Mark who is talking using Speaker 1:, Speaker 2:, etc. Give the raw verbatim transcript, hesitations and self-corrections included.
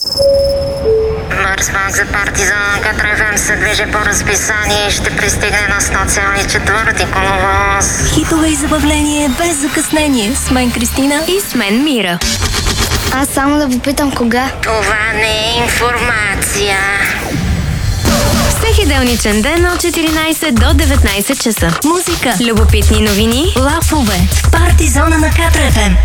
Speaker 1: Марсбанк за Партизан, Катрефем се движи по разписание и ще пристигне на сто цяло и четвърти коловоз.
Speaker 2: Хитове и забавление без закъснение. С мен Кристина
Speaker 3: и с мен Мира.
Speaker 4: Аз само да попитам кога.
Speaker 1: Това не е информация.
Speaker 3: Всеки делничен ден от четиринайсет до деветнайсет часа.
Speaker 2: Музика,
Speaker 3: любопитни новини,
Speaker 2: лафове в Партизона на Катрефем.